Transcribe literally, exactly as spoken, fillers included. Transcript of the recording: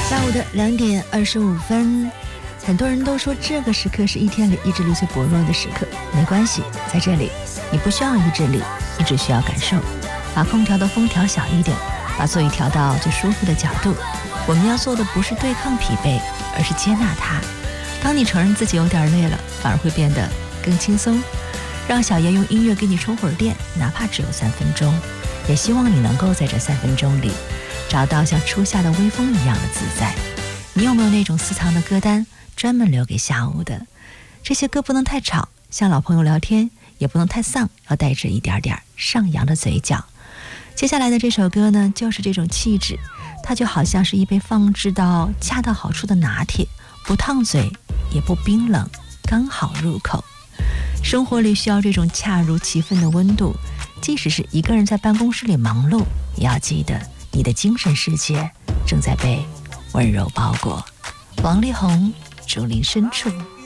下午的两点二十五分，很多人都说这个时刻是一天里意志力最薄弱的时刻。没关系，在这里你不需要意志力，你只需要感受。把空调的风调小一点，把座椅调到最舒服的角度。我们要做的不是对抗疲惫，而是接纳它。当你承认自己有点累了，反而会变得更轻松。让小爷用音乐给你充会儿电，哪怕只有三分钟。也希望你能够在这三分钟里找到像初夏的微风一样的自在。你有没有那种私藏的歌单，专门留给下午的？这些歌不能太吵，像老朋友聊天，也不能太丧，要带着一点点上扬的嘴角。接下来的这首歌呢，就是这种气质，它就好像是一杯放置到恰到好处的拿铁，不烫嘴也不冰冷，刚好入口。生活里需要这种恰如其分的温度，即使是一个人在办公室里忙碌，也要记得你的精神世界正在被温柔包裹。王力宏，竹林深处。